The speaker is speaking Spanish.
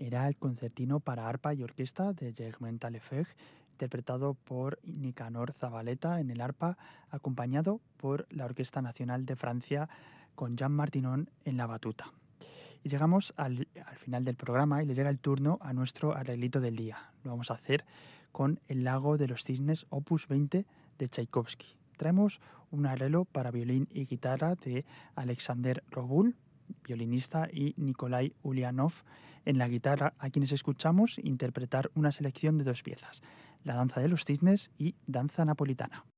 Era el concertino para arpa y orquesta de Germain Lefebvre, interpretado por Nicanor Zabaleta en el arpa, acompañado por la Orquesta Nacional de Francia con Jean Martinon en la batuta. Y llegamos al final del programa y le llega el turno a nuestro arreglito del día. Lo vamos a hacer con El lago de los cisnes, opus 20 de Tchaikovsky. Traemos un arreglo para violín y guitarra de Alexander Robul, violinista, y Nikolai Ulyanov en la guitarra, a quienes escuchamos interpretar una selección de dos piezas, La danza de los cisnes y Danza napolitana.